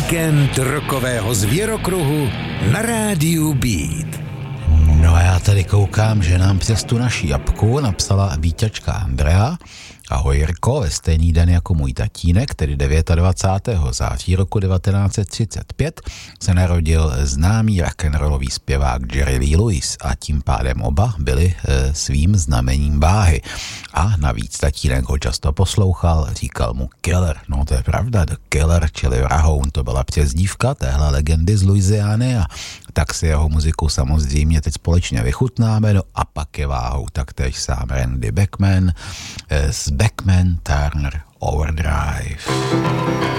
Víkend rokového zvěrokruhu na rádiu Beat. No a já tady koukám, že nám přes tu naši apku napsala Víťačka Andrea. Ahoj Jirko, ve stejný den jako můj tatínek, tedy 29. září roku 1935, se narodil známý rock'n'rollový zpěvák Jerry Lee Lewis a tím pádem oba byli svým znamením váhy. A navíc tatínek ho často poslouchal, říkal mu Killer, no to je pravda, The Killer, čili Vrahoun, to byla přezdívka téhle legendy z Louisiany a tak si jeho muziku samozřejmě teď společně vychutnáme, no a pak je váhou taktéž sám Randy Bachman z Bachman Turner Overdrive.